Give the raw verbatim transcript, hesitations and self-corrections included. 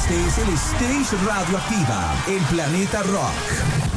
Este es el Stage Radioactiva en Planeta Rock.